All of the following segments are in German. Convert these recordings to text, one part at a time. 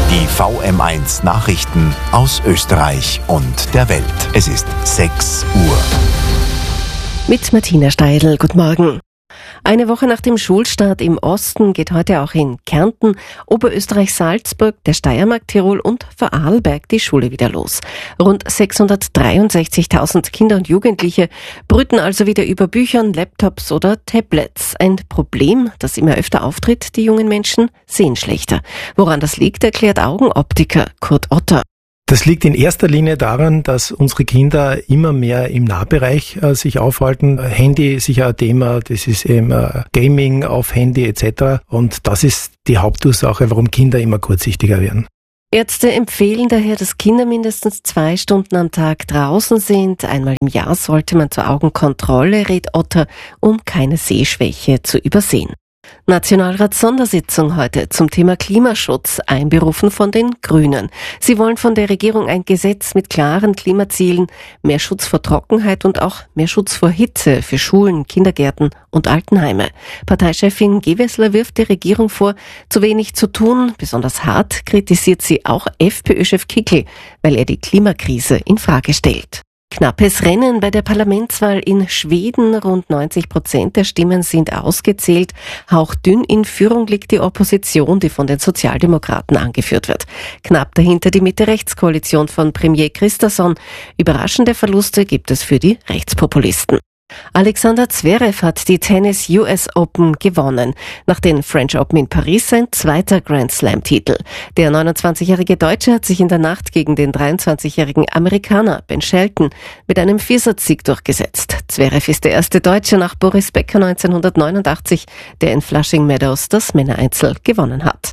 Die VM1 Nachrichten aus Österreich und der Welt. Es ist 6 Uhr. Mit Martina Steidl, guten Morgen. Eine Woche nach dem Schulstart im Osten geht heute auch in Kärnten, Oberösterreich, Salzburg, der Steiermark, Tirol und Vorarlberg die Schule wieder los. Rund 663.000 Kinder und Jugendliche brüten also wieder über Büchern, Laptops oder Tablets. Ein Problem, das immer öfter auftritt: die jungen Menschen sehen schlechter. Woran das liegt, erklärt Augenoptiker Kurt Otter. Das liegt in erster Linie daran, dass unsere Kinder immer mehr im Nahbereich sich aufhalten. Handy ist sicher ein Thema, das ist eben Gaming auf Handy etc. Und das ist die Hauptursache, warum Kinder immer kurzsichtiger werden. Ärzte empfehlen daher, dass Kinder mindestens 2 Stunden am Tag draußen sind. Einmal im Jahr sollte man zur Augenkontrolle, rät Otter, um keine Sehschwäche zu übersehen. Nationalratssondersitzung heute zum Thema Klimaschutz, einberufen von den Grünen. Sie wollen von der Regierung ein Gesetz mit klaren Klimazielen, mehr Schutz vor Trockenheit und auch mehr Schutz vor Hitze für Schulen, Kindergärten und Altenheime. Parteichefin Gewessler wirft der Regierung vor, zu wenig zu tun. Besonders hart kritisiert sie auch FPÖ-Chef Kickl, weil er die Klimakrise in Frage stellt. Knappes Rennen bei der Parlamentswahl in Schweden. Rund 90% der Stimmen sind ausgezählt. Hauchdünn in Führung liegt die Opposition, die von den Sozialdemokraten angeführt wird. Knapp dahinter die Mitte-Rechts-Koalition von Premier Christensen. Überraschende Verluste gibt es für die Rechtspopulisten. Alexander Zverev hat die Tennis US Open gewonnen. Nach den French Open in Paris sein zweiter Grand Slam-Titel. Der 29-jährige Deutsche hat sich in der Nacht gegen den 23-jährigen Amerikaner Ben Shelton mit einem Viersatzsieg durchgesetzt. Zverev ist der erste Deutsche nach Boris Becker 1989, der in Flushing Meadows das Männereinzel gewonnen hat.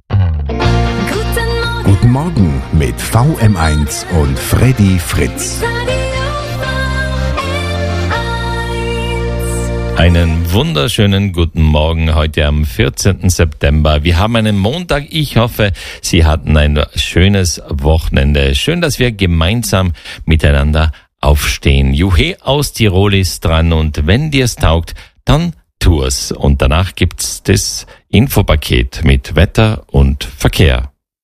Guten Morgen mit VM1 und Freddy Fritz. Einen wunderschönen guten Morgen heute am 14. September. Wir haben einen Montag. Ich hoffe, Sie hatten ein schönes Wochenende. Schön, dass wir gemeinsam miteinander aufstehen. Juhe aus Tirol ist dran und wenn dir es taugt, dann tu es. Und danach gibt's das Infopaket mit Wetter und Verkehr.